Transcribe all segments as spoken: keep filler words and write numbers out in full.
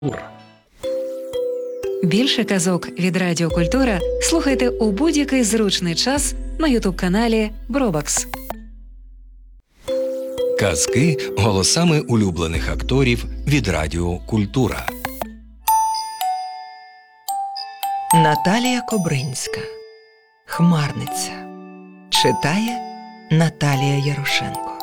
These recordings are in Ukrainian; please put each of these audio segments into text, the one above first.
Більше казок від Радіо Культура слухайте у будь-який зручний час на ютуб-каналі Бробакс. Казки голосами улюблених акторів від Радіо Культура. Наталія Кобринська. Хмарниця. Читає Наталія Ярошенко.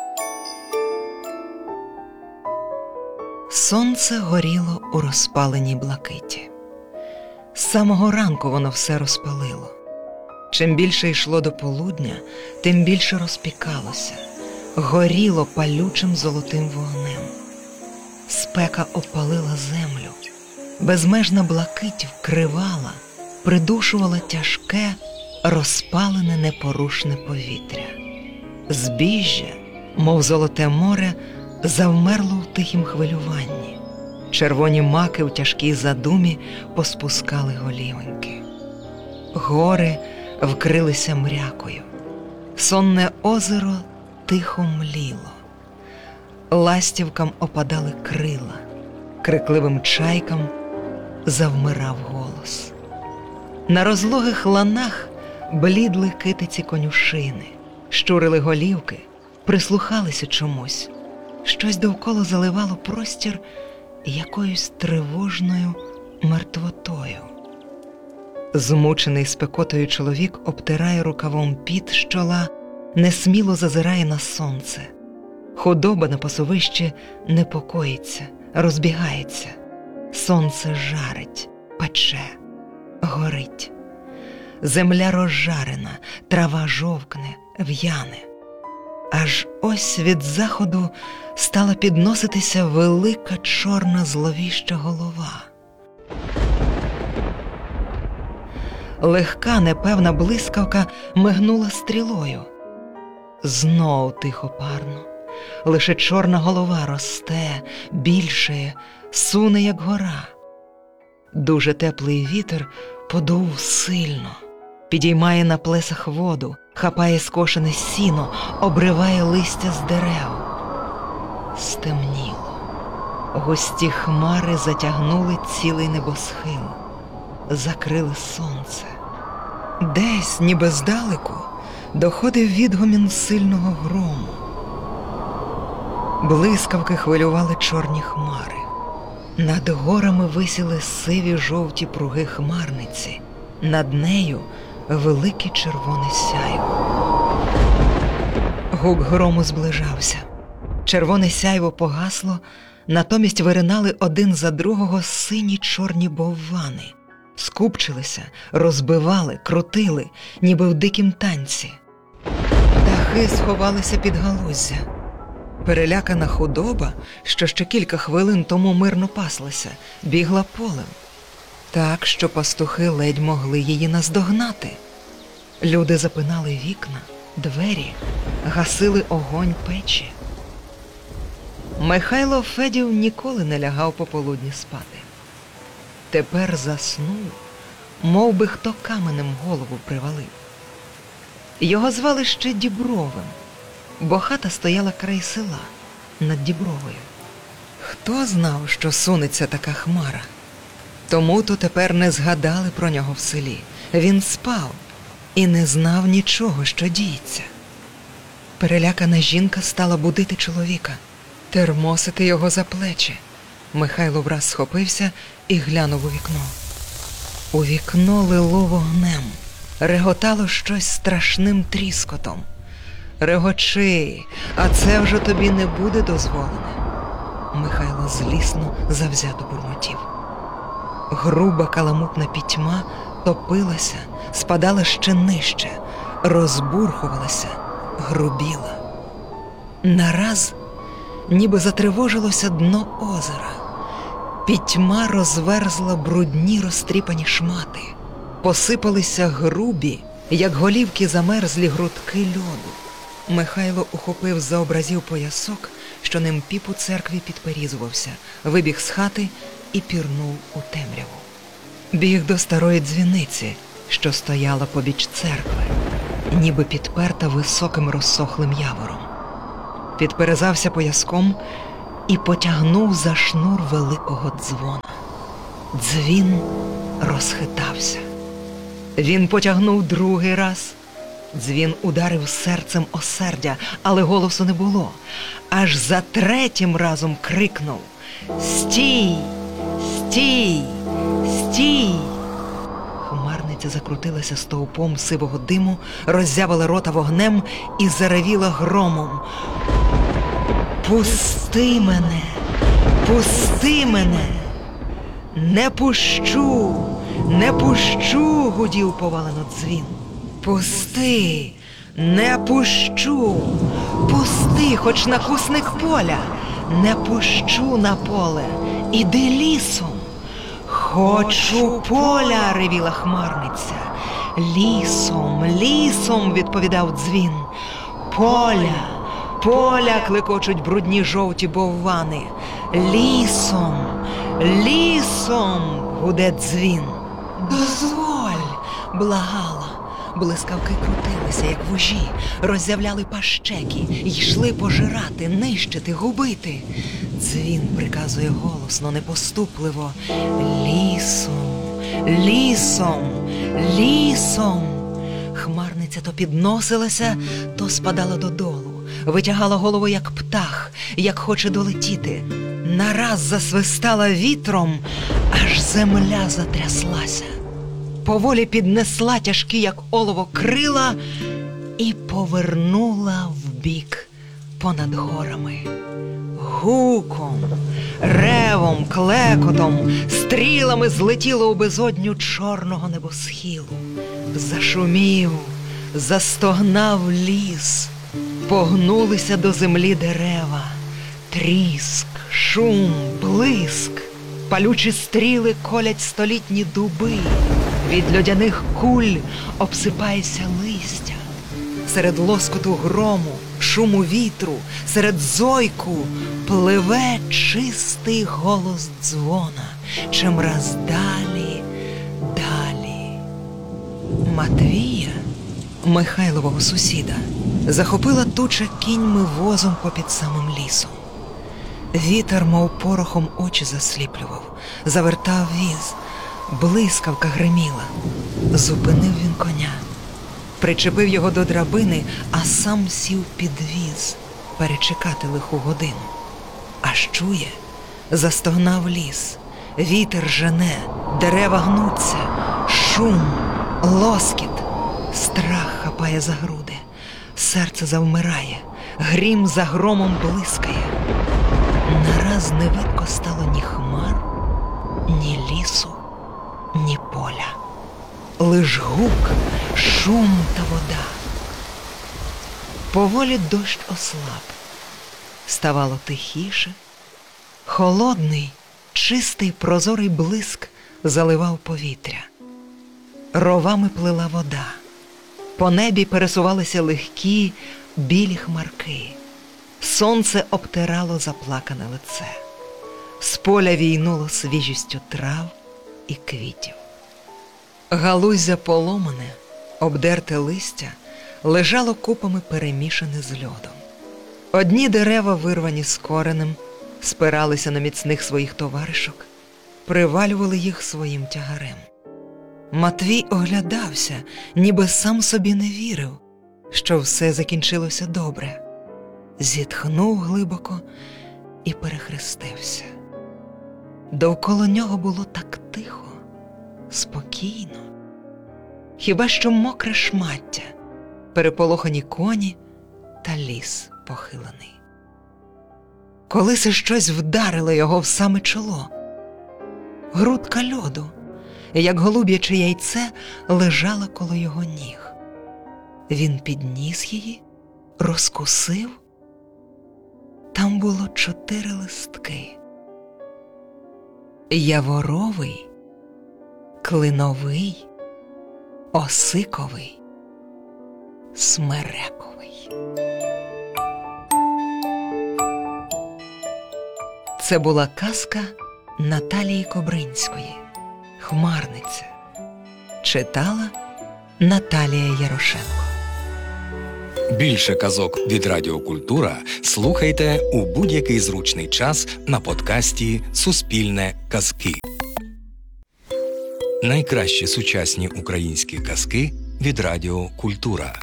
Сонце горіло у розпаленій блакиті. З самого ранку воно все розпалило. Чим більше йшло до полудня, тим більше розпікалося, горіло палючим золотим вогнем. Спека опалила землю, безмежна блакить вкривала, придушувала тяжке, розпалене непорушне повітря. Збіжжя, мов золоте море, завмерло в тихім хвилюванні. Червоні маки у тяжкій задумі поспускали голівоньки. Гори вкрилися мрякою. Сонне озеро тихо мліло. Ластівкам опадали крила. Крикливим чайкам завмирав голос. На розлогих ланах блідли китиці конюшини, щурили голівки, прислухалися чомусь. Щось довкола заливало простір якоюсь тривожною мертвотою. Змучений спекотою чоловік обтирає рукавом піт з чола, несміло зазирає на сонце. Худоба на пасовищі непокоїться, розбігається. Сонце жарить, пече, горить. Земля розжарена, трава жовкне, в'яне. Аж ось від заходу стала підноситися велика чорна зловіща голова. Легка, непевна блискавка мигнула стрілою. Знов тихо парно. Лише чорна голова росте, більшає, суне, як гора. Дуже теплий вітер подув сильно, підіймає на плесах воду, хапає скошене сіно, обриває листя з дерев. Стемніло. Густі хмари затягнули цілий небосхил, закрили сонце. Десь, ніби здалеку, доходив відгомін сильного грому. Блискавки хвилювали чорні хмари. Над горами висіли сиві жовті пруги хмарниці. Над нею велике червоне сяйво. Гук грому зближався. Червоне сяйво погасло, натомість виринали один за другого сині чорні боввани. Скупчилися, розбивали, крутили, ніби в дикім танці. Птахи сховалися під галуздя. Перелякана худоба, що ще кілька хвилин тому мирно паслася, бігла полем. Так, що пастухи ледь могли її наздогнати. Люди запинали вікна, двері, гасили огонь печі. Михайло Федів ніколи не лягав пополудні спати. Тепер заснув, мов би хто каменем голову привалив. Його звали ще Дібровим, бо хата стояла край села, над Дібровою. Хто знав, що сунеться така хмара? Тому-то тепер не згадали про нього в селі. Він спав і не знав нічого, що діється. Перелякана жінка стала будити чоловіка, термосити його за плечі. Михайло враз схопився і глянув у вікно. У вікно лило вогнем, реготало щось страшним тріскотом. «Регочи, а це вже тобі не буде дозволене!» Михайло злісно, завзято бурмотів. Груба каламутна пітьма топилася, спадала ще нижче, розбурхувалася, грубіла. Нараз ніби затривожилося дно озера. Пітьма розверзла брудні розтріпані шмати. Посипалися грубі, як голівки замерзлі грудки льоду. Михайло ухопив за образів поясок, що ним піп у церкві підперізувався, вибіг з хати і пірнув у темряву. Біг до старої дзвіниці, що стояла побіч церкви, ніби підперта високим розсохлим явором. Підперезався пояском і потягнув за шнур великого дзвона. Дзвін розхитався. Він потягнув другий раз. Дзвін ударив серцем осердя, але голосу не було. Аж за третім разом крикнув: «Стій! Стій! Стій!» Хмарниця закрутилася стовпом сивого диму, роззявила рота вогнем і заревіла громом: «Пусти мене! Пусти мене! Не пущу! Не пущу!» – гудів повалено дзвін. «Пусти! Не пущу! Пусти, хоч на кусник поля! Не пущу на поле! Іди лісом!» «Хочу поля!» – ревіла хмарниця. «Лісом, лісом!» – відповідав дзвін. «Поля, поля!» – клекочуть брудні жовті боввани. «Лісом, лісом!» – гуде дзвін. «Дозволь!» – благала. Блискавки крутилися, як вужі, роззявляли пащеки, йшли пожирати, нищити, губити. Дзвін приказує голосно, непоступливо: «Лісом, лісом, лісом!» Хмарниця то підносилася, то спадала додолу, витягала голову, як птах, як хоче долетіти. Нараз засвистала вітром, аж земля затряслася. Поволі піднесла тяжкі, як олово, крила і повернула вбік понад горами. Гуком, ревом, клекотом, стрілами злетіло у безодню чорного небосхилу. Зашумів, застогнав ліс, погнулися до землі дерева. Тріск, шум, блиск, палючі стріли колять столітні дуби. Від льодяних куль обсипається листя. Серед лоскоту грому, шуму вітру, серед зойку пливе чистий голос дзвона, чимраз далі, далі. Матвія, Михайлового сусіда, захопила туча кіньми возом попід самим лісом. Вітер, мов порохом, очі засліплював, завертав віз. Блискавка гриміла. Зупинив він коня, причепив його до драбини, а сам сів під віз перечекати лиху годину. Аж чує, застогнав ліс, вітер жене, дерева гнуться, шум, лоскіт, страх хапає за груди, серце завмирає, грім за громом блискає. Нараз не видко стало ні хмар, ні лісу, ні поля. Лиш гук, шум та вода. Поволі дощ ослаб. Ставало тихіше. Холодний, чистий прозорий блиск заливав повітря. Ровами плила вода. По небі пересувалися легкі, білі хмарки. Сонце обтирало заплакане лице. З поля війнуло свіжістю трав і квітів. Галуздя поломане, обдерте листя, лежало купами перемішане з льодом. Одні дерева, вирвані з коренем, спиралися на міцних своїх товаришок, привалювали їх своїм тягарем. Матвій оглядався, ніби сам собі не вірив, що все закінчилося добре. Зітхнув глибоко і перехрестився. Довкола нього було так тихо, спокійно. Хіба що мокре шмаття, переполохані коні та ліс похилений. Колись щось вдарило його в саме чоло. Грудка льоду, як голуб'яче яйце, лежала коло його ніг. Він підніс її, розкусив. Там було чотири листки. Яворовий, клиновий, осиковий, смерековий. Це була казка Наталії Кобринської «Хмарниця». Читала Наталія Ярошенко. Більше казок від Радіо Культура слухайте у будь-який зручний час на подкасті «Суспільне казки». Найкращі сучасні українські казки від Радіо Культура.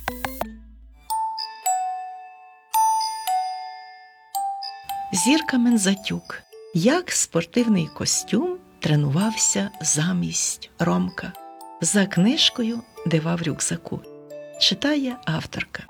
Зірка Мензатюк. Як спортивний костюм тренувався замість Ромка. За книжкою «Дива в рюкзаку». Читає авторка.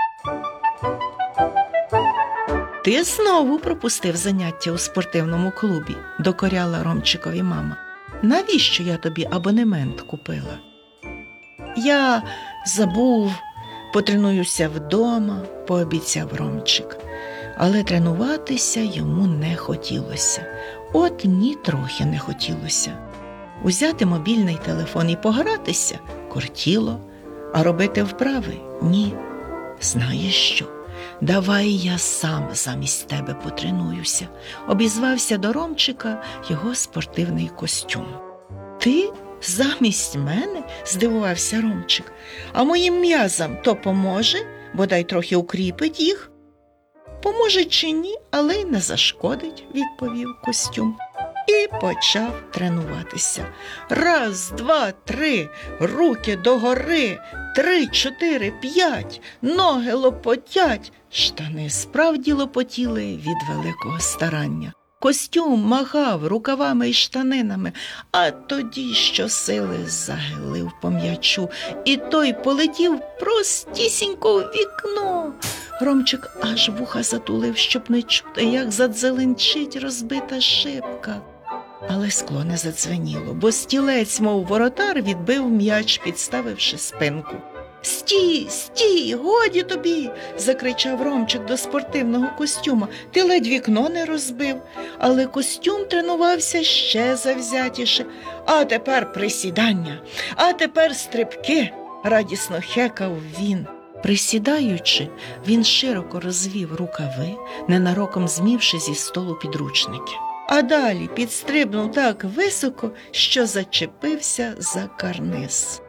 «Ти знову пропустив заняття у спортивному клубі», – докоряла Ромчикові мама. «Навіщо я тобі абонемент купила?» «Я забув, потренуюся вдома», – пообіцяв Ромчик. Але тренуватися йому не хотілося. От ні трохи не хотілося. Узяти мобільний телефон і погратися – кортіло, а робити вправи – ні. «Знаєш що? Давай я сам замість тебе потренуюся», – обізвався до Ромчика його спортивний костюм. «Ти замість мене?» – здивувався Ромчик. «А моїм м'язам то поможе, бодай трохи укріпить їх?» «Поможе чи ні, але й не зашкодить», – відповів костюм. І почав тренуватися. Раз, два, три, руки догори, три, чотири, п'ять, ноги лопотять. Штани справді лопотіли від великого старання. Костюм махав рукавами й штанинами, а тоді щосили загилив по м'ячу, і той полетів простісінько в вікно. Ромчик аж вуха затулив, щоб не чути, як задзеленчить розбита шибка. Але скло не задзвеніло, бо стілець, мов воротар, відбив м'яч, підставивши спинку. «Стій, стій, годі тобі!» – закричав Ромчик до спортивного костюма. «Ти ледь вікно не розбив». Але костюм тренувався ще завзятіше. «А тепер присідання, а тепер стрибки!» – радісно хекав він. Присідаючи, він широко розвів рукави, ненароком змівши зі столу підручники. А далі підстрибнув так високо, що зачепився за карниз.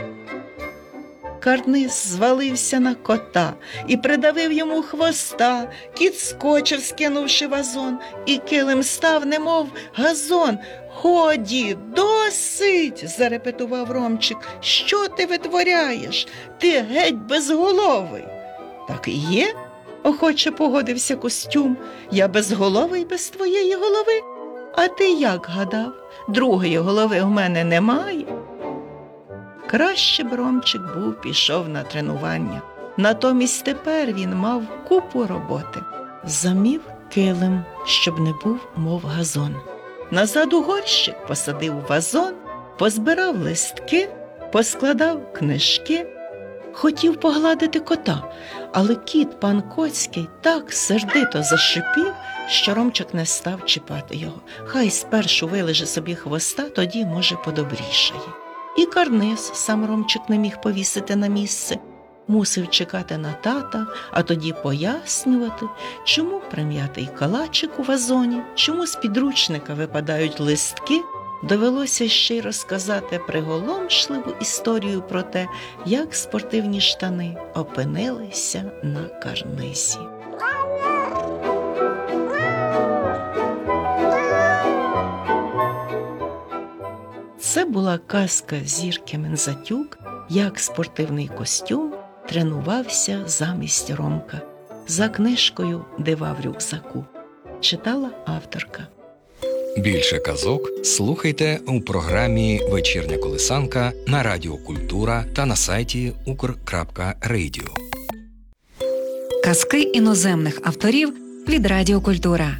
Карниз звалився на кота і придавив йому хвоста. Кіт скочив, скинувши вазон, і килим став, немов газон. «Годі, досить!» – зарепетував Ромчик. «Що ти витворяєш? Ти геть безголовий!» «Так і є?» – охоче погодився костюм. «Я безголовий без твоєї голови? А ти як гадав? Другої голови в мене немає?» Краще б Ромчик був пішов на тренування. Натомість тепер він мав купу роботи. Замів килим, щоб не був, мов газон. Назад у горщик посадив вазон, позбирав листки, поскладав книжки. Хотів погладити кота, але кіт пан Коцький так сердито зашипів, що Ромчик не став чіпати його. Хай спершу вилеже собі хвоста, тоді, може, подобрішає. І карниз сам Ромчик не міг повісити на місце. Мусив чекати на тата, а тоді пояснювати, чому прим'ятий калачик у вазоні, чому з підручника випадають листки. Довелося ще й розказати приголомшливу історію про те, як спортивні штани опинилися на карнизі. Це була казка Зірки Мензатюк, як спортивний костюм тренувався замість Ромка. За книжкою «Дива в рюкзаку». Читала авторка. Більше казок слухайте у програмі «Вечірня колисанка» на Радіо Культура та на сайті укр крапка радіо. Казки іноземних авторів від Радіо Культура.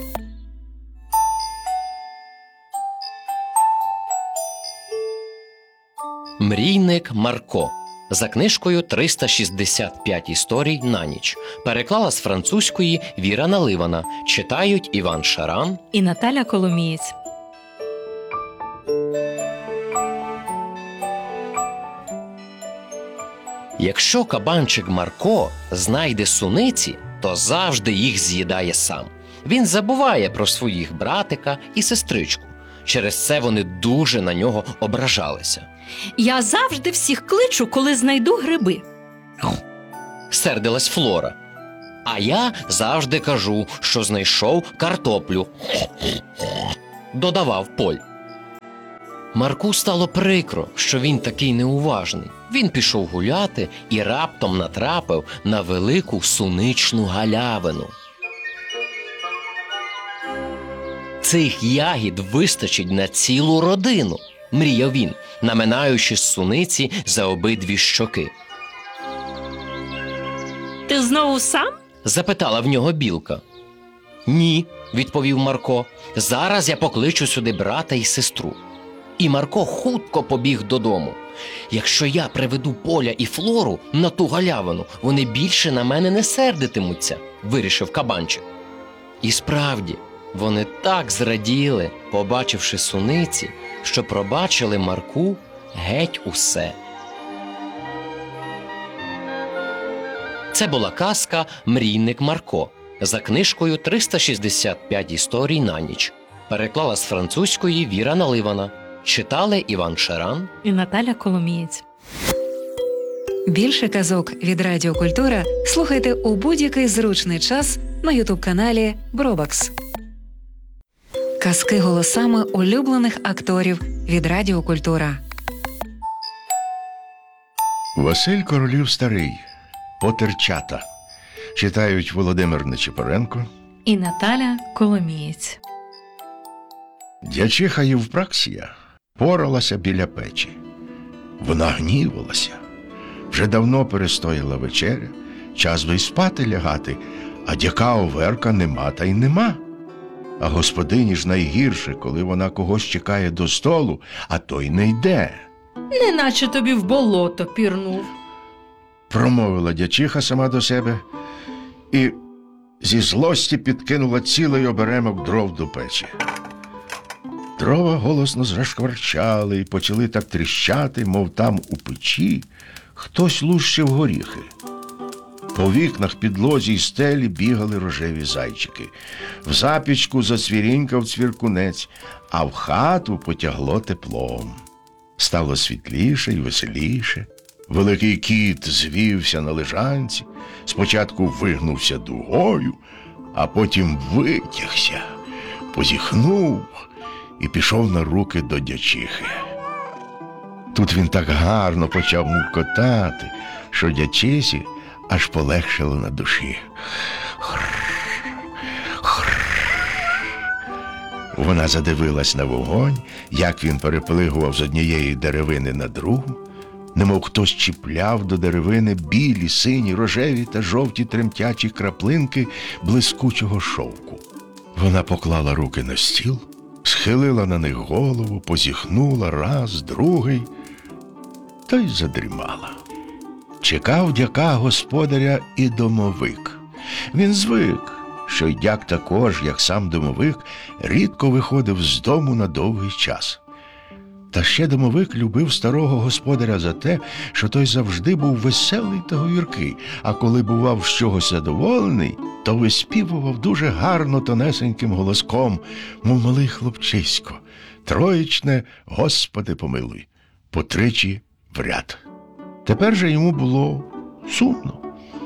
Мрійник Марко. За книжкою триста шістдесят п'ять історій на ніч. Переклала з французької Віра Наливана. Читають Іван Шаран і Наталя Коломієць. Якщо кабанчик Марко знайде суниці, то завжди їх з'їдає сам. Він забуває про своїх братика і сестричку. Через це вони дуже на нього ображалися. Я завжди всіх кличу, коли знайду гриби. сердилась Флора. А я завжди кажу, що знайшов картоплю. Додавав Поль. Марку стало прикро, що він такий неуважний. Він пішов гуляти і раптом натрапив на велику суничну галявину. Цих ягід вистачить на цілу родину, мріяв він, наминаючи з суниці за обидві щоки. Ти знову сам? Запитала в нього білка. Ні, відповів Марко, зараз я покличу сюди брата і сестру. І Марко хутко побіг додому. Якщо я приведу Поля і Флору на ту галявину, вони більше на мене не сердитимуться, вирішив кабанчик. І справді, вони так зраділи, побачивши суниці, що пробачили Марку геть усе. Це була казка «Мрійник Марко» за книжкою триста шістдесят п'ять історій на ніч. Переклала з французької Віра Наливана. Читали Іван Шаран І Наталя Коломієць. Більше казок від Радіо Культура слухайте у будь-який зручний час на ютуб-каналі Бробакс. Казки голосами улюблених акторів від Радіо Культура. Василь Королів старий. Потерчата. Читають Володимир Нечипоренко І Наталя Коломієць. Дячиха Євпраксія поралася біля печі. Вона гнівалася. Вже давно перестояла вечеря, час би й спати лягати, а дяка Оверка нема та й нема. А господині ж найгірше, коли вона когось чекає до столу, а той не йде. Неначе тобі в болото пірнув. Промовила дячиха сама до себе і зі злості підкинула цілий оберемок дров до печі. Дрова голосно зашкварчали і почали так тріщати, мов там у печі хтось лущив горіхи. По вікнах, підлозі й стелі бігали рожеві зайчики. В запічку зацвірінькав цвіркунець, а в хату потягло теплом. Стало світліше й веселіше. Великий кіт звівся на лежанці, спочатку вигнувся дугою, а потім витягся, позіхнув і пішов на руки до дячихи. Тут він так гарно почав мукотати, що дячисі аж полегшило на душі. Хрррр, хрррр. Вона задивилась на вогонь, як він переплигував з однієї деревини на другу, немов хтось чіпляв до деревини білі, сині, рожеві та жовті тремтячі краплинки блискучого шовку. Вона поклала руки на стіл, схилила на них голову, позіхнула раз, другий, та й задрімала. Чекав дяка господаря і домовик. Він звик, що й дяк також, як сам домовик, рідко виходив з дому на довгий час. Та ще домовик любив старого господаря за те, що той завжди був веселий та говіркий, а коли бував з чогось задоволений, то виспівував дуже гарно тонесеньким голоском, мов малий хлопчисько, троєчне «Господи помилуй», по тричі в ряд. Тепер же йому було сумно.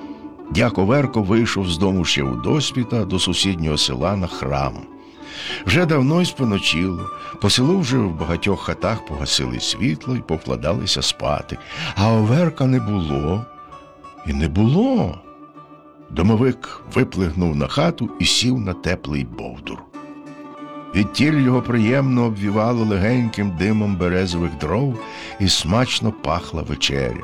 Дяк Оверко вийшов з дому ще у досвіта до сусіднього села на храм. Вже давно й споночило, по селу вже в багатьох хатах погасили світло і покладалися спати, а Оверка не було. І не було. Домовик виплигнув на хату і сів на теплий бовдур. Відтіль його приємно обвівало легеньким димом березових дров і смачно пахла вечеря.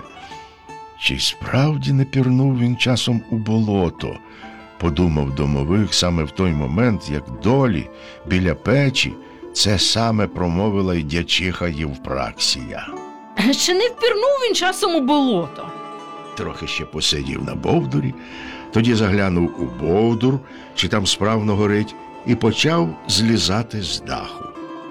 Чи справді не пірнув він часом у болото, подумав домовик саме в той момент, як долі біля печі це саме промовила й дячиха Євпраксія. Чи не впірнув він часом у болото? Трохи ще посидів на бовдурі, тоді заглянув у бовдур, чи там справно горить, і почав злізати з даху.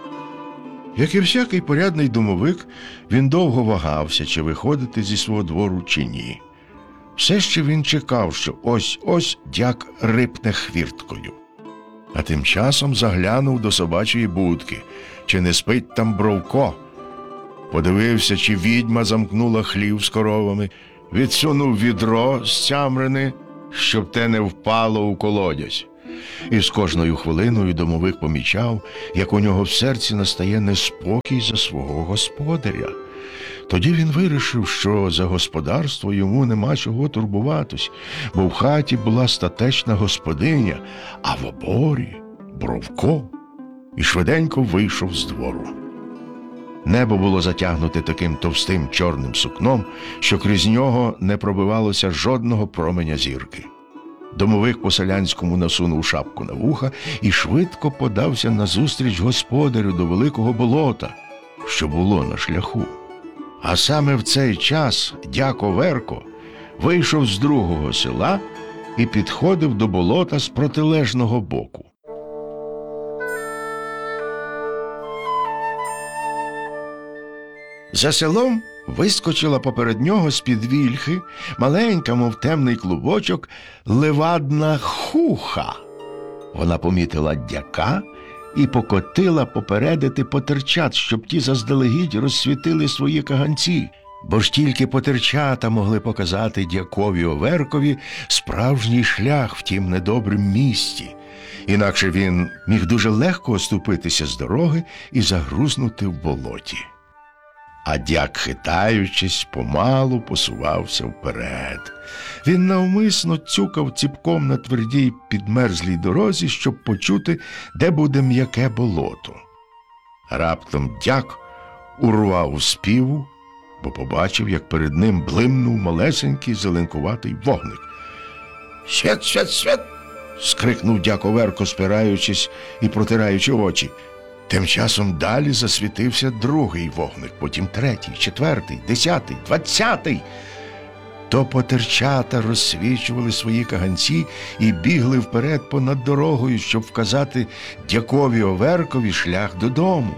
Як і всякий порядний домовик, він довго вагався, чи виходити зі свого двору, чи ні. Все ще він чекав, що ось-ось дяк рипне хвірткою. А тим часом заглянув до собачої будки, чи не спить там Бровко. Подивився, чи відьма замкнула хлів з коровами, відсунув відро з цямрини, щоб те не впало у колодязь. І з кожною хвилиною домовик помічав, як у нього в серці настає неспокій за свого господаря. Тоді він вирішив, що за господарство йому нема чого турбуватись, бо в хаті була статечна господиня, а в оборі – Бровко, і швиденько вийшов з двору. Небо було затягнуте таким товстим чорним сукном, що крізь нього не пробивалося жодного променя зірки. Домовик по-селянському насунув шапку на вуха і швидко подався назустріч господарю до великого болота, що було на шляху. А саме в цей час дяк Оверко вийшов з другого села і підходив до болота з протилежного боку. За селом вискочила поперед нього з-під вільхи маленька, мов темний клубочок, левадна хуха. Вона помітила дяка і покотила попередити потерчат, щоб ті заздалегідь розсвітили свої каганці, бо ж тільки потерчата могли показати дякові Оверкові справжній шлях в тім недобрім місті. Інакше він міг дуже легко оступитися з дороги і загрузнути в болоті. А дяк, хитаючись, помалу посувався вперед. Він навмисно цюкав ціпком на твердій підмерзлій дорозі, щоб почути, де буде м'яке болото. Раптом дяк урвав співу, бо побачив, як перед ним блимнув малесенький зеленкуватий вогник. «Свят, свят, свят!» – скрикнув дяк Оверко, спираючись і протираючи очі. Тим часом далі засвітився другий вогник, потім третій, четвертий, десятий, двадцятий. То потерчата розсвічували свої каганці і бігли вперед понад дорогою, щоб вказати дякові Оверкові шлях додому.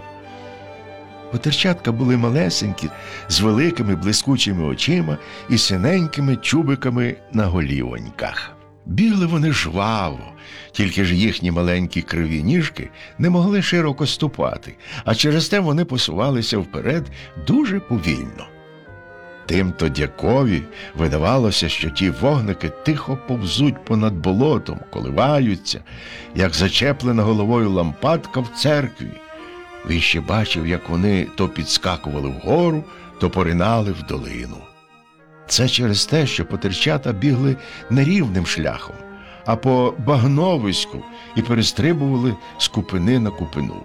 Потерчатка були малесенькі, з великими блискучими очима і синенькими чубиками на голівоньках. Бігли вони жваво, тільки ж їхні маленькі криві ніжки не могли широко ступати, а через те вони посувалися вперед дуже повільно. Тим-то дякові видавалося, що ті вогники тихо повзуть понад болотом, коливаються, як зачеплена головою лампадка в церкві. Він ще бачив, як вони то підскакували вгору, то поринали в долину. Це через те, що потерчата бігли нерівним шляхом, а по багновиську і перестрибували з купини на купину.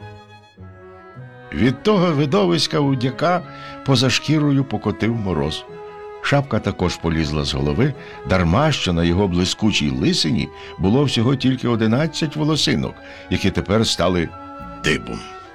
Від того видовиська у дяка поза шкірою покотив мороз. Шапка також полізла з голови, дарма що на його блискучій лисині було всього тільки одинадцять волосинок, які тепер стали дибом.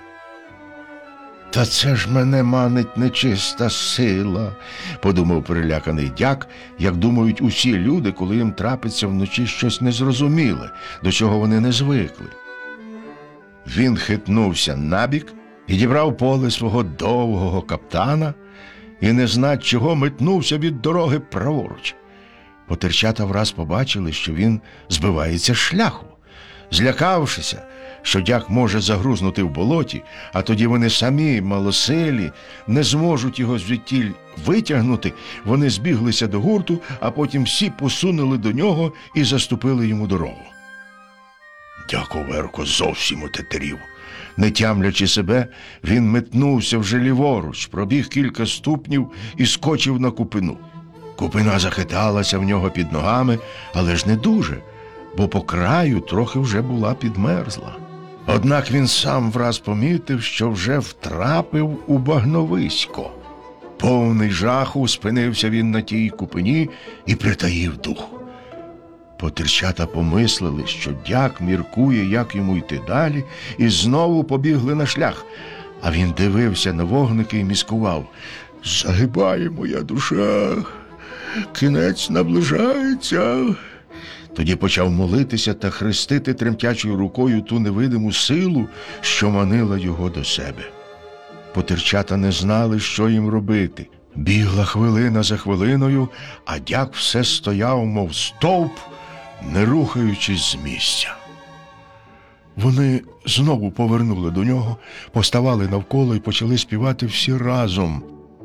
«Та це ж мене манить нечиста сила», – подумав переляканий дяк, як думають усі люди, коли їм трапиться вночі щось незрозуміле, до чого вони не звикли. Він хитнувся набік, підібрав поле свого довгого каптана і не знать чого метнувся від дороги праворуч. Потерчата враз побачили, що він збивається з шляху. Злякавшися, що дяк може загрузнути в болоті, а тоді вони самі, малосилі, не зможуть його звідтіль витягнути, вони збіглися до гурту, а потім всі посунули до нього і заступили йому дорогу. Дяк Оверко зовсім отетерів. Не тямлячи себе, він метнувся вже ліворуч, пробіг кілька ступнів і скочив на купину. Купина захиталася в нього під ногами, але ж не дуже, бо по краю трохи вже була підмерзла. Однак він сам враз помітив, що вже втрапив у багновисько. Повний жаху спинився він на тій купині і притаїв дух. Потерчата помислили, що дяк міркує, як йому йти далі, і знову побігли на шлях. А він дивився на вогники і міскував: «Загибає моя душа, кінець наближається». Тоді почав молитися та хрестити тремтячою рукою ту невидиму силу, що манила його до себе. Потерчата не знали, що їм робити. Бігла хвилина за хвилиною, а дяк все стояв, мов стовп, не рухаючись з місця. Вони знову повернули до нього, поставали навколо і почали співати всі разом.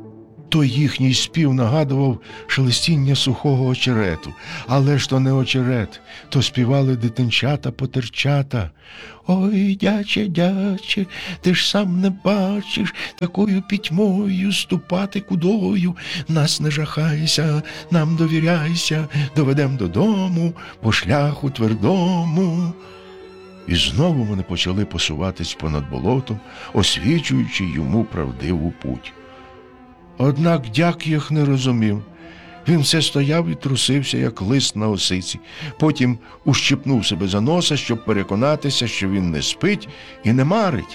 Той їхній спів нагадував шелестіння сухого очерету. Але ж то не очерет, то співали дитинчата-потерчата. Ой, дяче, дяче, ти ж сам не бачиш, такою пітьмою ступати кудою. Нас не жахайся, нам довіряйся, доведем додому по шляху твердому. І знову вони почали посуватись понад болотом, освічуючи йому правдиву путь. Однак дяк їх не розумів. Він все стояв і трусився, як лист на осиці. Потім ущипнув себе за носа, щоб переконатися, що він не спить і не марить.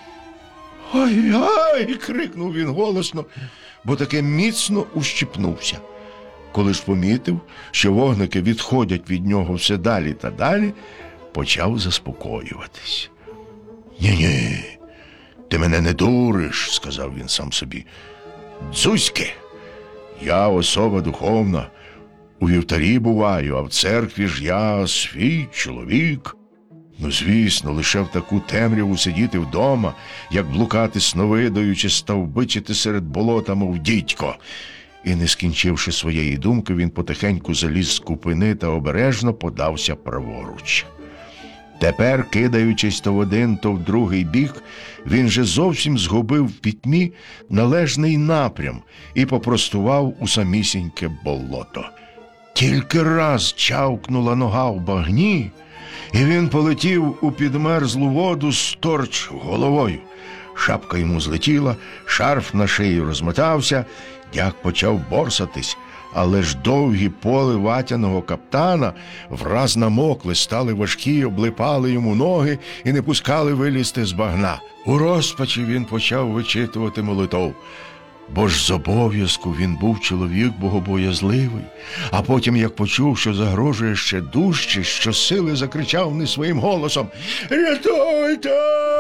«Ой-ой!» – крикнув він голосно, бо таки міцно ущипнувся. Коли ж помітив, що вогники відходять від нього все далі та далі, почав заспокоюватись. «Ні-ні, ти мене не дуриш», – сказав він сам собі. «Дзузьки, я особа духовна, у вівтарі буваю, а в церкві ж я свій чоловік. Ну, звісно, лише в таку темряву сидіти вдома, як блукати сновидою чи стовбичити серед болота, мов дідько». І, не скінчивши своєї думки, він потихеньку заліз з купини та обережно подався праворуч. Тепер, кидаючись то в один, то в другий бік, він же зовсім згубив в пітьмі належний напрям і попростував у самісіньке болото. Тільки раз чавкнула нога в багні, і він полетів у підмерзлу воду сторч головою. Шапка йому злетіла, шарф на шиї розмотався, дяк почав борсатись, але ж довгі поли ватяного каптана враз намокли, стали важкі, облипали йому ноги і не пускали вилізти з багна. У розпачі він почав вичитувати молитов, бо ж з обов'язку він був чоловік богобоязливий, а потім, як почув, що загрожує ще дужче, щосили закричав не своїм голосом: «Рятуйте!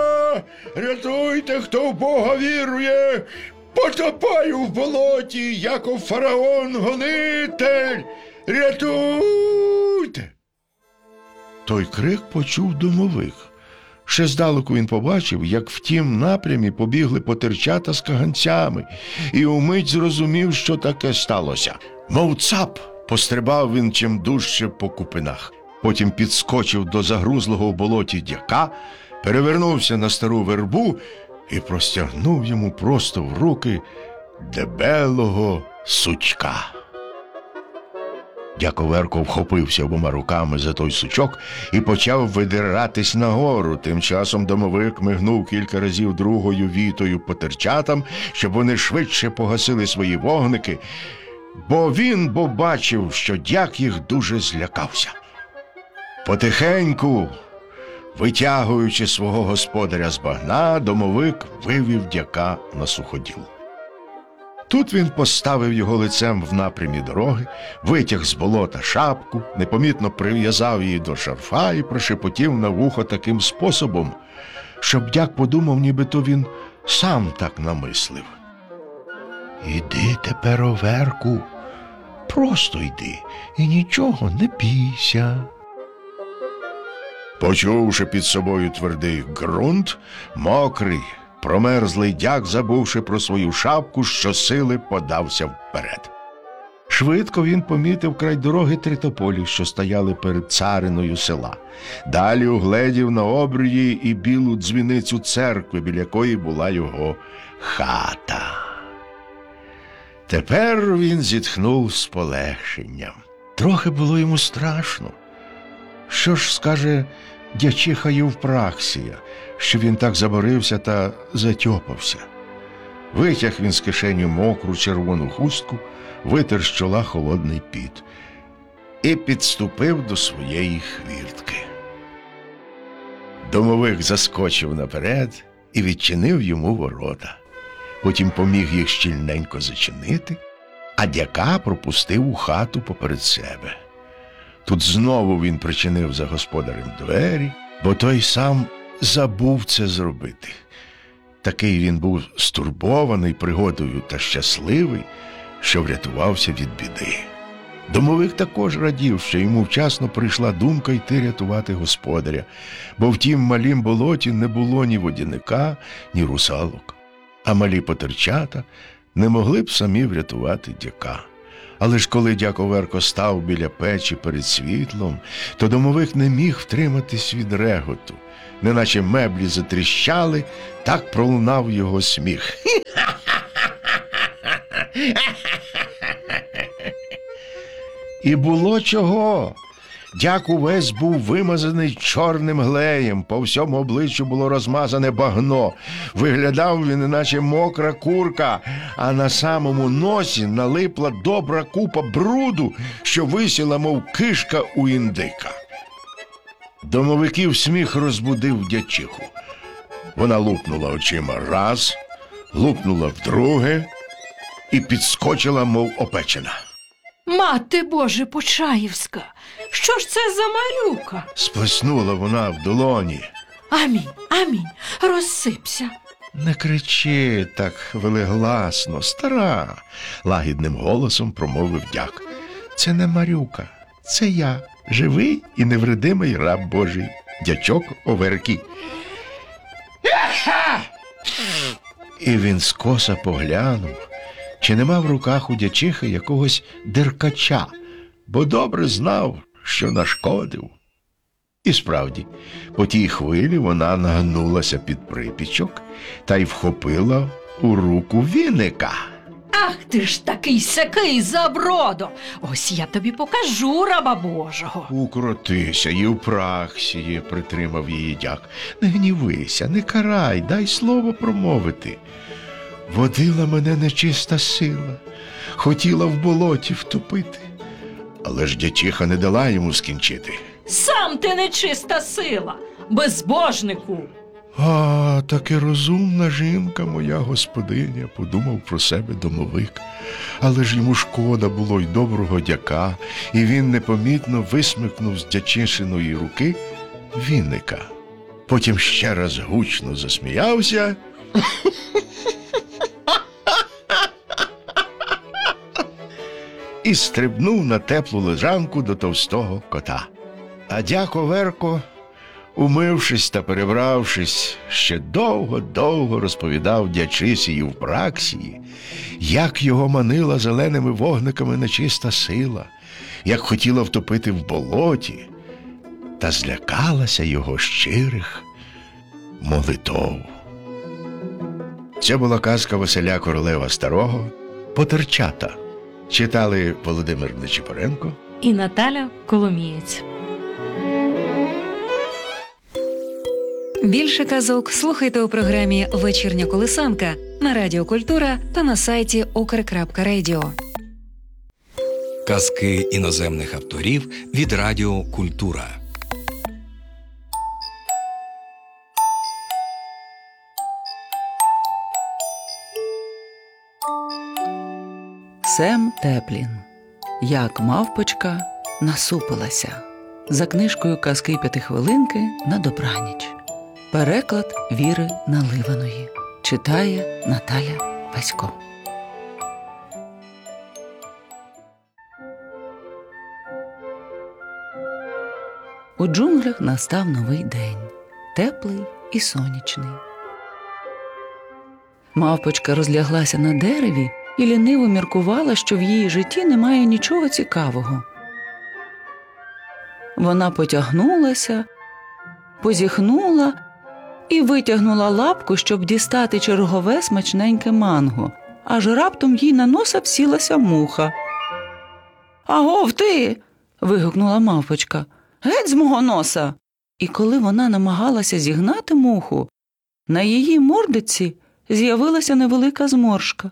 Рятуйте, хто в Бога вірує! Потопаю в болоті, яко фараон-гонитель! Рятуйте!» Той крик почув домовик. Ще здалеку він побачив, як в тім напрямі побігли потерчата з каганцями, і умить зрозумів, що таке сталося. Мов цап, пострибав він чим дужче по купинах. Потім підскочив до загрузлого в болоті дяка, перевернувся на стару вербу і простягнув йому просто в руки дебелого сучка. Дяковерко вхопився обома руками за той сучок і почав видиратись нагору. Тим часом домовик мигнув кілька разів другою вітою потерчатам, щоб вони швидше погасили свої вогники, бо він бо бачив, що дяк їх дуже злякався. Потихеньку, витягуючи свого господаря з багна, домовик вивів дяка на суходіл. Тут він поставив його лицем в напрямі дороги, витяг з болота шапку, непомітно прив'язав її до шарфа і прошепотів на вухо таким способом, щоб дяк подумав, нібито він сам так намислив. «Іди тепер, оверку, просто йди і нічого не бійся». Почувши під собою твердий ґрунт, мокрий, промерзлий дяк, забувши про свою шапку, щосили подався вперед. Швидко він помітив край дороги три тополі, що стояли перед цариною села. Далі угледів на обрії і білу дзвіницю церкви, біля якої була його хата. Тепер він зітхнув з полегшенням. Трохи було йому страшно. Що ж скаже дячиха Євпраксія, що він так заборився та затьопався? Витяг він з кишені мокру червону хустку, витер з чола холодний піт і підступив до своєї хвіртки. Домовик заскочив наперед і відчинив йому ворота. Потім поміг їх щільненько зачинити, а дяка пропустив у хату поперед себе. Тут знову він причинив за господарем двері, бо той сам забув це зробити. Такий він був стурбований пригодою та щасливий, що врятувався від біди. Домовик також радів, що йому вчасно прийшла думка йти рятувати господаря, бо в тім малім болоті не було ні водяника, ні русалок, а малі потерчата не могли б самі врятувати дяка. Але ж коли дяк Оверко став біля печі перед світлом, то домовик не міг втриматись від реготу. Неначе меблі затріщали, так пролунав його сміх. І було чого. Дяк увесь був вимазаний чорним глеєм, по всьому обличчю було розмазане багно. Виглядав він, наче мокра курка, а на самому носі налипла добра купа бруду, що висіла, мов кишка у індика. Домовиків сміх розбудив дячиху. Вона лупнула очима раз, лупнула вдруге і підскочила, мов опечена. Мати Боже Почаївська, що ж це за Марюка? Сплеснула вона в долоні. Амінь, амінь, розсипся. Не кричи так велегласно, стара, лагідним голосом промовив дяк. Це не Марюка, це я, живий і невредимий раб Божий, дячок Оверки. І він скоса поглянув, чи нема в руках у дячихи якогось деркача, бо добре знав, що нашкодив. І справді, по тій хвилі вона нагнулася під припічок та й вхопила у руку віника. Ах ти ж такий сякий забродо! Ось я тобі покажу раба Божого. Укротися, Євпраксіє, притримав її дяк. Не гнівися, не карай, дай слово промовити. Водила мене нечиста сила, хотіла в болоті втопити. Але ж дячиха не дала йому скінчити. Сам ти нечиста сила, безбожнику. А, таки розумна жінка моя господиня, подумав про себе домовик. Але ж йому шкода було й доброго дяка, і він непомітно висмикнув з дячишиної руки віника. Потім ще раз гучно засміявся і стрибнув на теплу лежанку до товстого кота. А дяк Оверко, умившись та перебравшись, ще довго-довго розповідав дячисі Євпраксії, як його манила зеленими вогниками нечиста сила, як хотіла втопити в болоті, та злякалася його щирих молитов. Це була казка Василя Королева Старого «Потерчата». Читали Володимир Нечипоренко І Наталя Коломієць. Більше казок слухайте у програмі «Вечірня колисанка» на Радіо Культура та на сайті укр крапка радіо. Казки іноземних авторів від Радіо Культура. Сем Теплін. Як мавпочка насупилася. За книжкою «Казки п'ятихвилинки» на добраніч. Переклад Віри Наливаної. Читає Наталя Васько. У джунглях настав новий день. Теплий і сонячний. Мавпочка розляглася на дереві і ліниво міркувала, що в її житті немає нічого цікавого. Вона потягнулася, позіхнула і витягнула лапку, щоб дістати чергове смачненьке манго, аж раптом їй на носа всілася муха. «Агов ти!» – вигукнула мавпочка. «Геть з мого носа!» І коли вона намагалася зігнати муху, на її мордиці з'явилася невелика зморшка.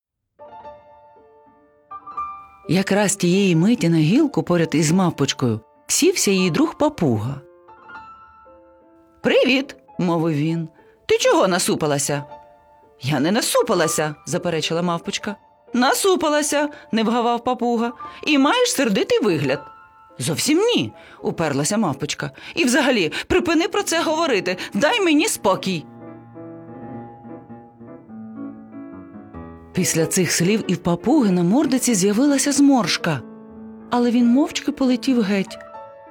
Якраз тієї миті на гілку поряд із мавпочкою сівся її друг папуга. «Привіт!» – мовив він. «Ти чого насупилася?» «Я не насупилася!» – заперечила мавпочка. «Насупилася!» – не вгавав папуга. «І маєш сердитий вигляд!» «Зовсім ні!» – уперлася мавпочка. «І взагалі, припини про це говорити! Дай мені спокій!» Після цих слів і в папуги на мордиці з'явилася зморшка, але він мовчки полетів геть.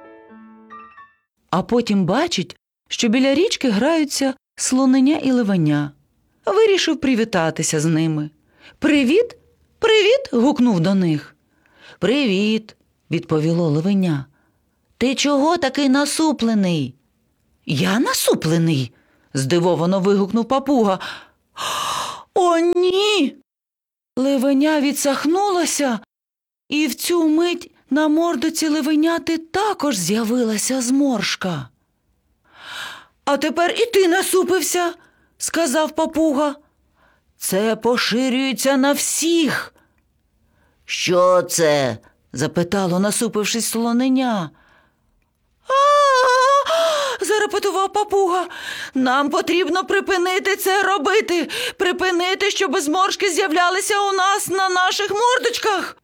А потім бачить, що біля річки граються слоненя і ливеня. Вирішив привітатися з ними. «Привіт! Привіт!» – гукнув до них. «Привіт!» – відповіло левеня. «Ти чого такий насуплений?» «Я насуплений?» – здивовано вигукнув папуга. «О, ні!» Левеня відсахнулося, і в цю мить на мордоці левеняти також з'явилася зморшка. «А тепер і ти насупився!» – сказав папуга. «Це поширюється на всіх!» «Що це?» – запитало, насупившись, слоненя. «А-а-а!» – зарепетував папуга. «Нам потрібно припинити це робити! Припинити, щоб зморшки з'являлися у нас на наших мордочках!»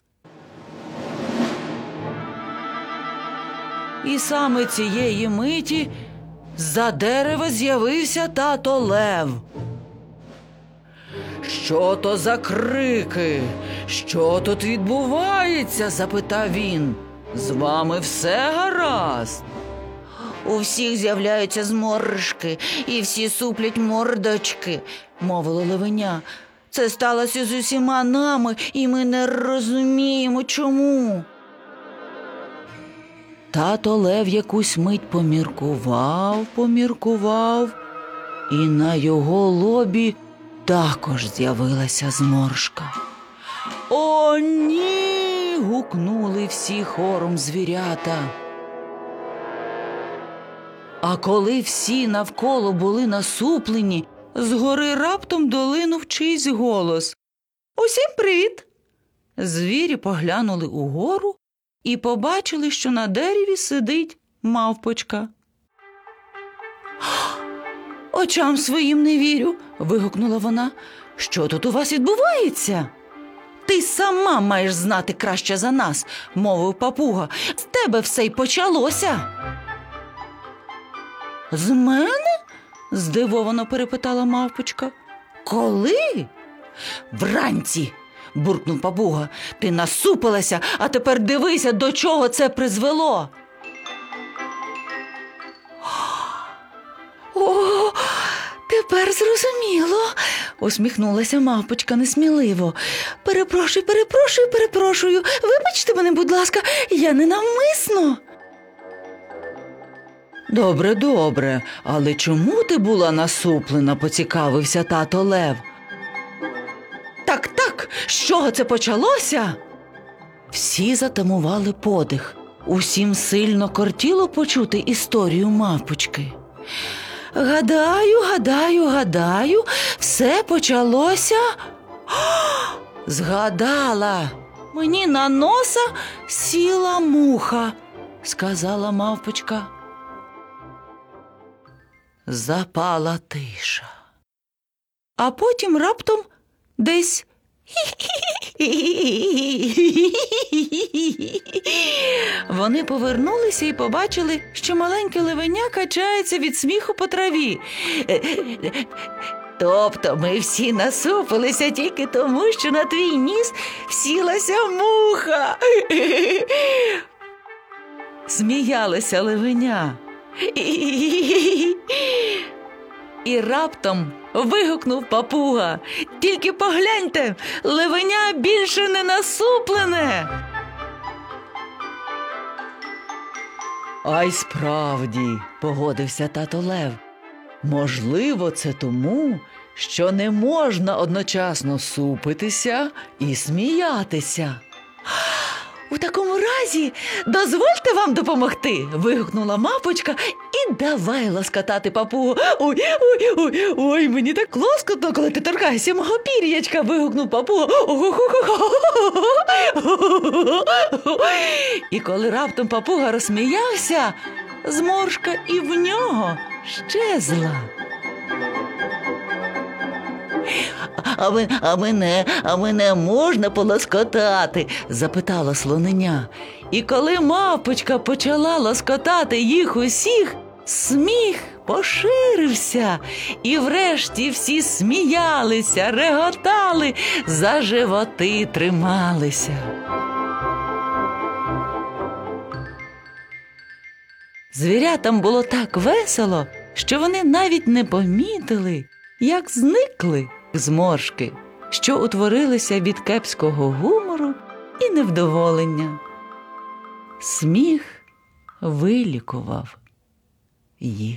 І саме цієї миті з-за дерева з'явився тато Лев. «Що то за крики? Що тут відбувається?» – запитав він. «З вами все гаразд?» «У всіх з'являються зморшки, і всі суплять мордочки», – мовило левеня. «Це сталося з усіма нами, і ми не розуміємо, чому». Тато Лев якусь мить поміркував, поміркував, і на його лобі також з'явилася зморшка. «О, ні!» – гукнули всі хором звірята. А коли всі навколо були насуплені, згори раптом долинув чийсь голос. «Усім привіт!» Звірі поглянули угору і побачили, що на дереві сидить мавпочка. «Очам своїм не вірю!» – вигукнула вона. «Що тут у вас відбувається?» «Ти сама маєш знати краще за нас!» – мовив папуга. «З тебе все й почалося!» «З мене?» – здивовано перепитала мавпочка. «Коли?» «Вранці!» – буркнув папуга. «Ти насупилася, а тепер дивися, до чого це призвело!» «О, тепер зрозуміло!» – усміхнулася мавпочка несміливо. «Перепрошую, перепрошую, перепрошую. Вибачте мене, будь ласка, я ненавмисно!» «Добре, добре, але чому ти була насуплена?» – поцікавився тато Лев. «Так, так, з чого це почалося?» Всі затамували подих. Усім сильно кортіло почути історію мавпочки. «Гадаю, гадаю, гадаю, все почалося...» «О, згадала! Мені на носа сіла муха», – сказала мавпочка. Запала тиша. А потім раптом десь вони повернулися і побачили, що маленьке левеня качається від сміху по траві. «Тобто ми всі насупилися тільки тому, що на твій ніс сілася муха!» Сміялася левеня. І раптом вигукнув папуга. «Тільки погляньте, левеня більше не насуплене!» «А й справді», – погодився тато Лев, «можливо, це тому, що не можна одночасно супитися і сміятися». «У такому разі дозвольте вам допомогти!» – вигукнула мавпочка і давай лоскотати папугу. «Ой, ой, ой, ой, мені так лоскотно, коли ти торкаєшся мого пір'ячка!» – вигукнув папуга. І коли раптом папуга розсміявся, зморшка і в нього щезла. «А, ми, а, мене, а мене можна полоскотати?» – запитала слоненя. І коли мавпочка почала лоскотати їх усіх, сміх поширився, і врешті всі сміялися, реготали, за животи трималися. Звірятам було так весело, що вони навіть не помітили, як зникли зморшки. що утворилися від кепського гумору і невдоволення. Сміх вилікував їх.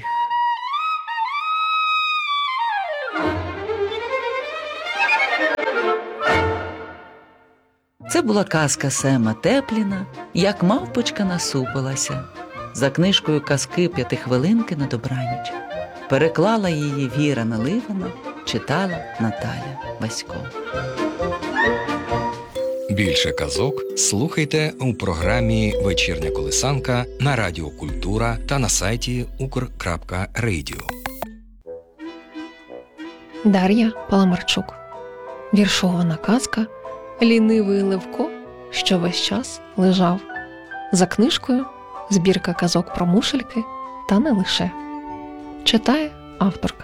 Це була казка Сема Тепліна «Як мавпочка насупилася» за книжкою «Казки п'ятихвилинки на добраніч». Переклала її Віра Наливана, читала Наталя Васько. Більше казок слухайте у програмі «Вечірня колисанка» на Радіо Культура та на сайті укр крапка радіо. Дар'я Паламарчук. Віршована казка «Лінивий Левко, що весь час лежав». За книжкою «Збірка казок про мушельки та не лише». Читає авторка.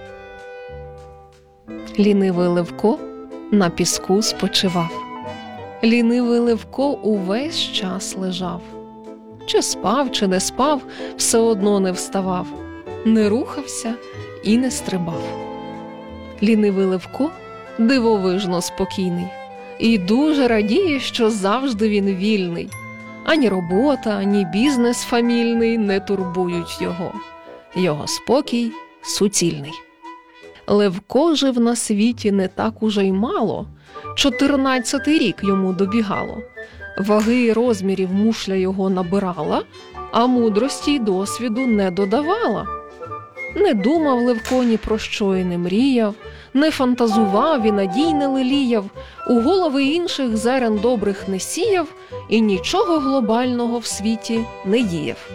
Лінивий Левко на піску спочивав. Лінивий Левко увесь час лежав. Чи спав, чи не спав, все одно не вставав, не рухався і не стрибав. Лінивий Левко дивовижно спокійний і дуже радіє, що завжди він вільний. Ані робота, ані бізнес фамільний не турбують його. Його спокій суцільний. Левко жив на світі не так уже й мало. Чотирнадцятий рік йому добігало. Ваги й розмірів мушля його набирала, а мудрості й досвіду не додавала. Не думав Левко ні про що й не мріяв, не фантазував і надій не леліяв, у голови інших зерен добрих не сіяв і нічого глобального в світі не діяв.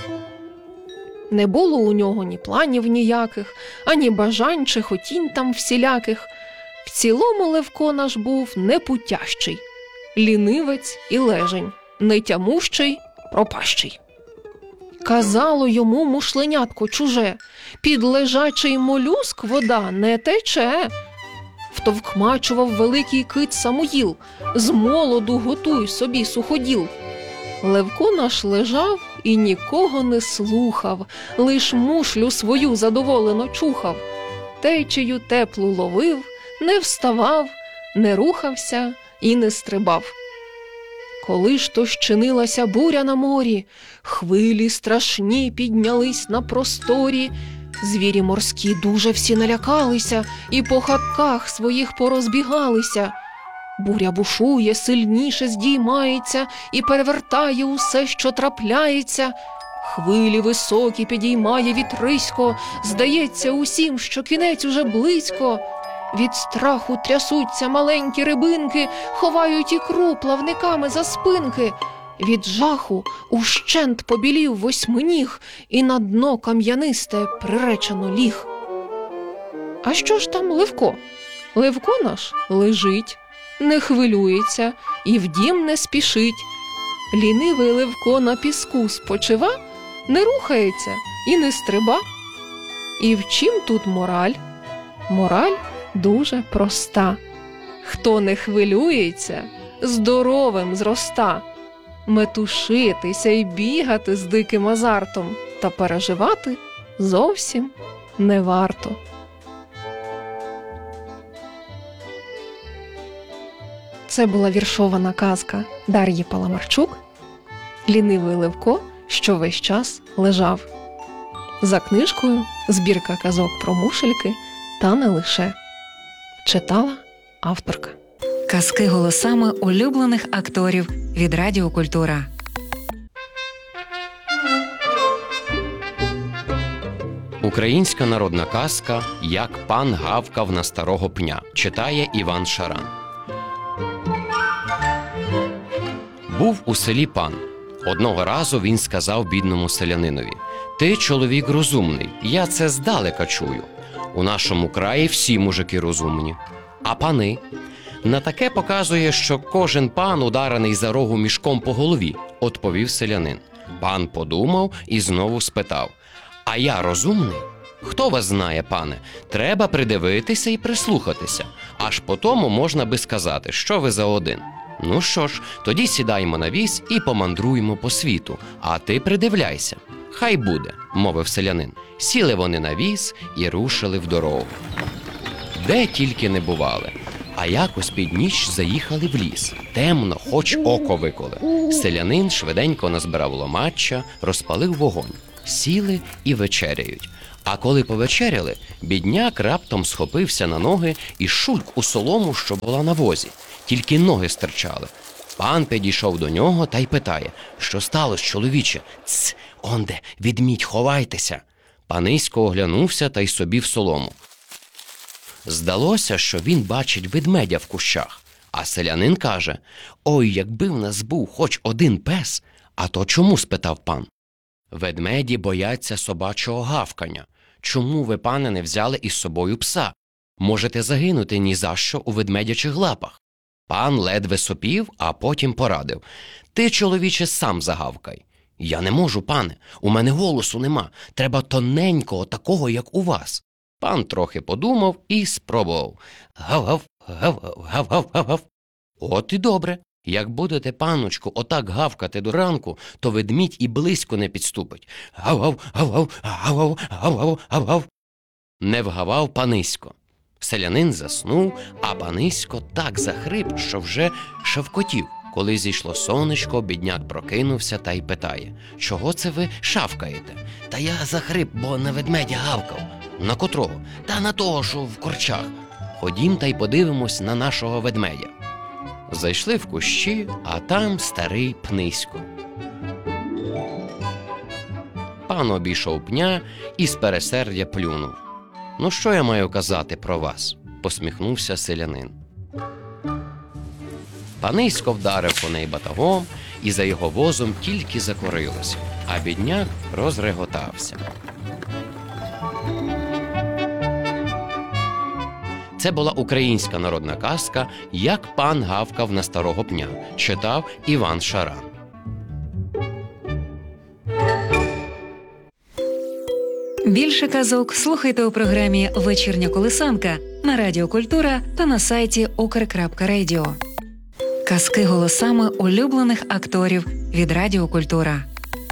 Не було у нього ні планів ніяких, ані бажань чи хотінь там всіляких. В цілому Левко наш був непутящий, лінивець і лежень, нетямущий, пропащий. Казало йому мушленятко чуже: під лежачий молюск вода не тече. Втовкмачував великий кит Самуїл: з молоду готуй собі суходіл. Левко наш лежав і нікого не слухав, лиш мушлю свою задоволено чухав. Течею теплу ловив, не вставав, не рухався і не стрибав. Коли ж то щинилася буря на морі, хвилі страшні піднялись на просторі, звірі морські дуже всі налякалися і по хатках своїх порозбігалися. Буря бушує, сильніше здіймається і перевертає усе, що трапляється. Хвилі високі підіймає вітрисько, здається усім, що кінець уже близько. Від страху трясуться маленькі рибинки, ховають ікру плавниками за спинки. Від жаху ущент побілів восьминіг і на дно кам'янисте приречено ліг. А що ж там Левко? Левко наш лежить, не хвилюється і в дім не спішить. Лінивий Левко на піску спочива, не рухається і не стриба. І в чим тут мораль? Мораль дуже проста. Хто не хвилюється, здоровим зроста. Метушитися й бігати з диким азартом та переживати зовсім не варто. Це була віршована казка Дар'ї Паламарчук «Лінивий Левко, що весь час лежав». За книжкою «Збірка казок про мушельки та не лише». Читала авторка. Казки голосами улюблених акторів від Радіо Культура. Українська народна казка «Як пан гавкав на старого пня» читає Іван Шаран. Був у селі пан. Одного разу він сказав бідному селянинові: «Ти чоловік розумний, я це здалека чую. У нашому краї всі мужики розумні. А пани?» «На таке показує, що кожен пан ударений за рогу мішком по голові», – відповів селянин. Пан подумав і знову спитав: «А я розумний?» «Хто вас знає, пане? Треба придивитися і прислухатися. Аж по тому можна би сказати, що ви за один». «Ну що ж, тоді сідаймо на віз і помандруємо по світу, а ти придивляйся». «Хай буде», – мовив селянин. Сіли вони на віз і рушили в дорогу. Де тільки не бували. А якось під ніч заїхали в ліс. Темно, хоч око виколи. Селянин швиденько назбирав ломаччя, розпалив вогонь. Сіли і вечеряють. А коли повечеряли, бідняк раптом схопився на ноги і шульк у солому, що була на возі. Тільки ноги стирчали. Пан підійшов до нього та й питає: «Що сталося, чоловіче?» «Цс, онде, відмідь, ховайтеся!» Панисько оглянувся та й собі в солому. Здалося, що він бачить ведмедя в кущах. А селянин каже: «Ой, якби в нас був хоч один пес!» «А то чому?» – спитав пан. «Ведмеді бояться собачого гавкання. Чому ви, пане, не взяли із собою пса? Можете загинути ні за що у ведмедячих лапах». Пан ледве сопів, а потім порадив: «Ти, чоловіче, сам загавкай». «Я не можу, пане, у мене голосу нема, треба тоненького, такого, як у вас». Пан трохи подумав і спробував: «Гав-гав, гав-гав, гав-гав, гав-гав». «От і добре. Як будете, паночку, отак гавкати до ранку, то ведмідь і близько не підступить. Гав-гав, гав-гав, гав-гав, гав-гав, гав-гав». Не вгавав панисько. Селянин заснув, а панисько так захрип, що вже шавкотів. Коли зійшло сонечко, бідняк прокинувся та й питає: «Чого це ви шавкаєте?» «Та я захрип, бо на ведмедя гавкав». «На котрого?» «Та на того, що в корчах». «Ходім та й подивимось на нашого ведмедя». Зайшли в кущі, а там старий Пнисько. Пан обійшов пня і з пересердя плюнув. «Ну що я маю казати про вас?» – посміхнувся селянин. Панисько вдарив коней батогом, і за його возом тільки закорилося, а бідняк розреготався. Це була українська народна казка «Як пан гавкав на старого пня». Читав Іван Шаран. Більше казок слухайте у програмі «Вечірня колисанка» на Радіо Культура та на сайті укр крапка радіо. Казки голосами улюблених акторів від Радіо Культура.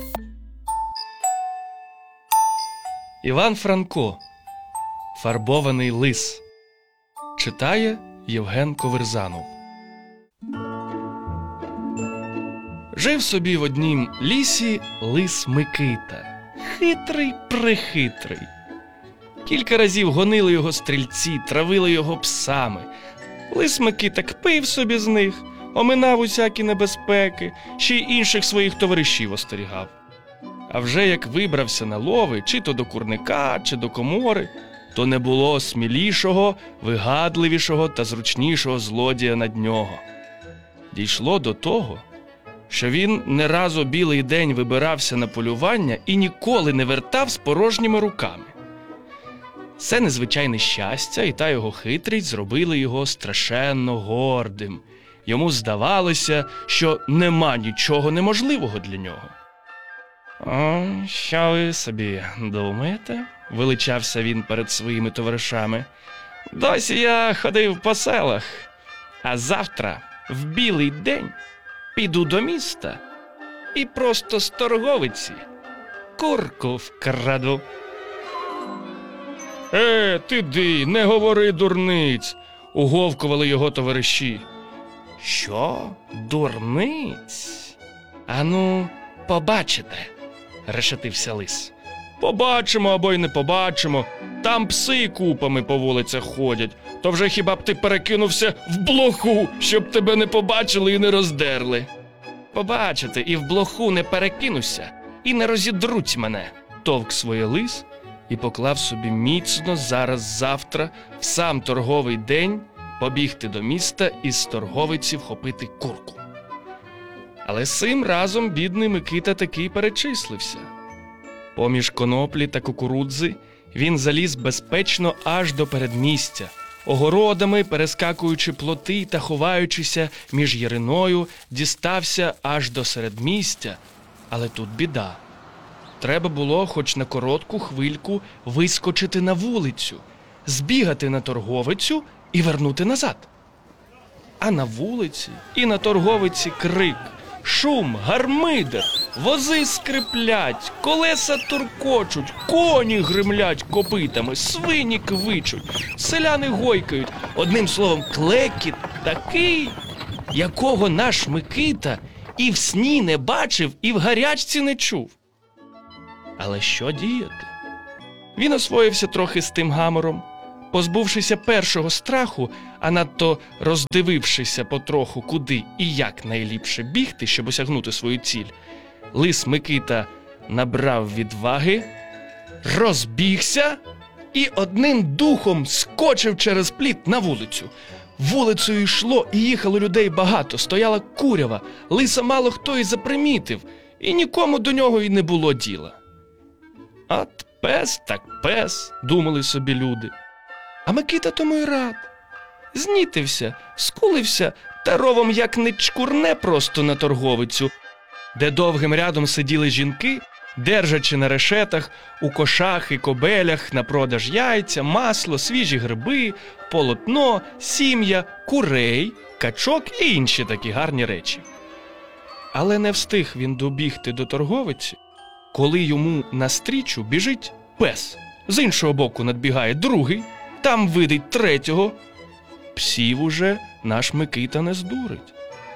Іван Франко. Фарбований лис. Читає Євген Коверзанов. Жив собі в однім лісі лис Микита. Хитрий-прихитрий. Кілька разів гонили його стрільці, травили його псами. Лис Микита кпив собі з них, оминав усякі небезпеки, ще й інших своїх товаришів остерігав. А вже як вибрався на лови, чи то до курника, чи до комори, то не було смілішого, вигадливішого та зручнішого злодія над нього. Дійшло до того, що він не раз у білий день вибирався на полювання і ніколи не вертав з порожніми руками. Це незвичайне щастя і та його хитрість зробили його страшенно гордим. Йому здавалося, що нема нічого неможливого для нього. «О, що ви собі думаєте?» – величався він перед своїми товаришами. «Досі я ходив по селах, а завтра, в білий день, піду до міста і просто з торговиці курку вкраду». «Е, ти ди, не говори дурниць!» – уговкували його товариші. «Що? Дурниць? Ану, побачите!» – решетився лис. «Побачимо або й не побачимо. Там пси купами по вулицях ходять. То вже хіба б ти перекинувся в блоху, щоб тебе не побачили і не роздерли?» «Побачите, і в блоху не перекинуся, і не розідруть мене», – товк своє лис і поклав собі міцно зараз-завтра в сам торговий день побігти до міста і з торговиці вхопити курку. Але сим разом бідний Микита таки перечислився. Поміж коноплі та кукурудзи він заліз безпечно аж до передмістя, огородами, перескакуючи плоти та ховаючися між яриною, дістався аж до середмістя. Але тут біда. Треба було хоч на коротку хвильку вискочити на вулицю, збігати на торговицю і вернути назад. А на вулиці і на торговиці крик, шум, гармидер, Вози скриплять, колеса туркочуть, коні гримлять копитами, свині квичуть, селяни гойкають. Одним словом, клекіт такий, якого наш Микита і в сні не бачив, і в гарячці не чув. Але що діяти? Він освоївся трохи з тим гамором. Позбувшися першого страху, а надто роздивившися потроху, куди і як найліпше бігти, щоб осягнути свою ціль, лис Микита набрав відваги, розбігся і одним духом скочив через пліт на вулицю. Вулицею йшло і їхало людей багато, стояла курява, лиса мало хто і запримітив, і нікому до нього й не було діла. От пес так пес, думали собі люди. А Микита тому й рад. Знітився, скулився та ровом як не чкурне просто на торговицю, де довгим рядом сиділи жінки, держачи на решетах, у кошах і кобелях на продаж яйця, масло, свіжі гриби, полотно, сім'я, курей, качок і інші такі гарні речі. Але не встиг він добігти до торговиці, коли йому навстрічу біжить пес. З іншого боку надбігає другий, там видить третього. Псів уже наш Микита не здурить.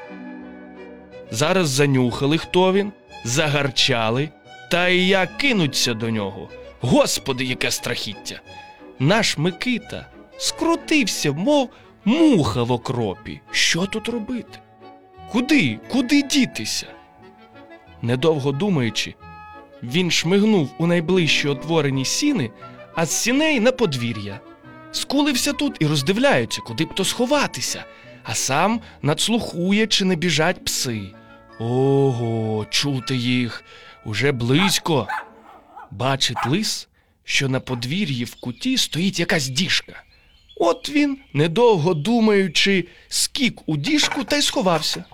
Зараз занюхали, хто він, загарчали, та і як кинуться до нього. Господи, яке страхіття! Наш Микита скрутився, мов муха в окропі. Що тут робити? Куди, куди дітися? Недовго думаючи, він шмигнув у найближчі отворені сіни, а з сіней на подвір'я. Скулився тут і роздивляється, куди б то сховатися, а сам надслухує, чи не біжать пси. Ого, чути їх, уже близько. Бачить лис, що на подвір'ї в куті стоїть якась діжка. От він, недовго думаючи, скік у діжку та й сховався.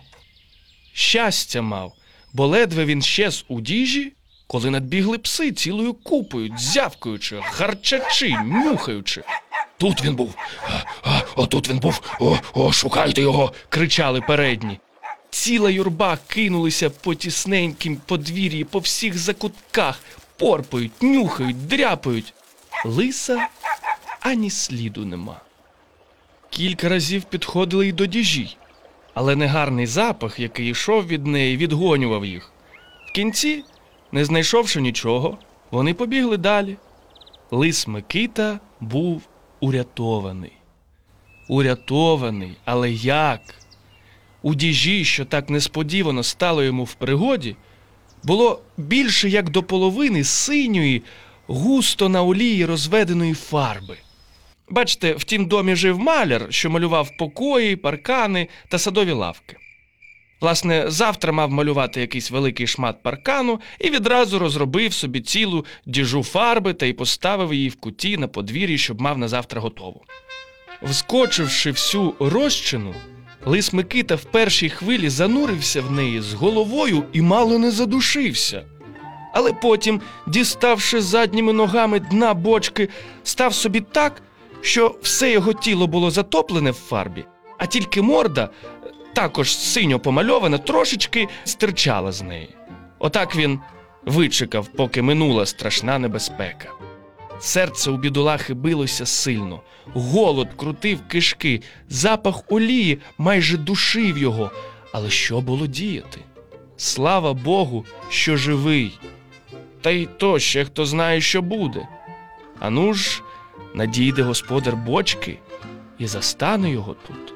Щастя мав, бо ледве він щез у діжі, коли надбігли пси цілою купою, зявкаючи, гарчачи, нюхаючи. Тут він був, а, а, о, тут він був, о, о, шукайте його, кричали передні. Ціла юрба кинулися по тісненькім подвір'ї, по всіх закутках, порпають, нюхають, дряпають. Лиса ані сліду нема. Кілька разів підходили й до діжі, але негарний запах, який йшов від неї, відгонював їх. В кінці, не знайшовши нічого, вони побігли далі. Лис Микита був урятований. Урятований, але як? У діжі, що так несподівано стало йому в пригоді, було більше як до половини синьої, густо на олії розведеної фарби. Бачите, в тім домі жив маляр, що малював покої, паркани та садові лавки. Власне, завтра мав малювати якийсь великий шмат паркану і відразу розробив собі цілу діжу фарби та й поставив її в куті на подвір'ї, щоб мав на завтра готову. Вскочивши всю розчину, лис Микита в першій хвилі занурився в неї з головою і мало не задушився. Але потім, діставши задніми ногами дна бочки, став собі так, що все його тіло було затоплене в фарбі, а тільки морда, також синьо помальована, трошечки стирчала з неї. Отак він вичекав, поки минула страшна небезпека. Серце у бідолахи билося сильно, голод крутив кишки, запах олії майже душив його. Але що було діяти? Слава Богу, що живий. Та й то ще хто знає, що буде. Ану ж, надійде господар бочки і застане його тут.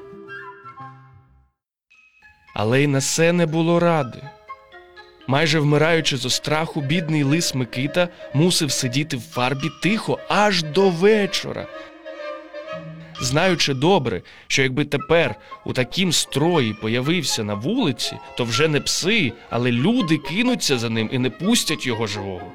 Але й на це не було ради. Майже вмираючи зо страху, бідний лис Микита мусив сидіти в фарбі тихо аж до вечора. Знаючи добре, що якби тепер у такім строї появився на вулиці, то вже не пси, але люди кинуться за ним і не пустять його живого.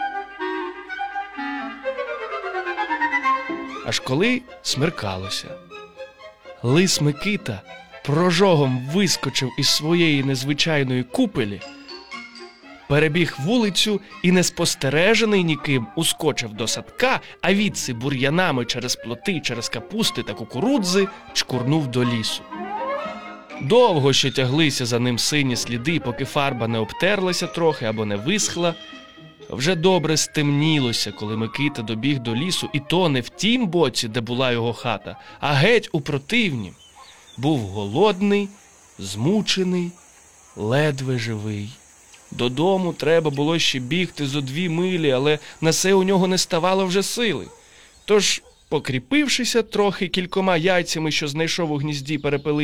Аж коли смеркалося, лис Микита прожогом вискочив із своєї незвичайної купелі, перебіг вулицю і, неспостережений ніким, ускочив до садка, а відси бур'янами через плоти, через капусти та кукурудзи чкурнув до лісу. Довго ще тяглися за ним сині сліди, поки фарба не обтерлася трохи або не висхла. Вже добре стемнілося, коли Микита добіг до лісу, і то не в тім боці, де була його хата, а геть у противнім. Був голодний, змучений, ледве живий. Додому треба було ще бігти зо дві милі, але на це у нього не ставало вже сили. Тож, покріпившися трохи кількома яйцями, що знайшов у гнізді перепелиці,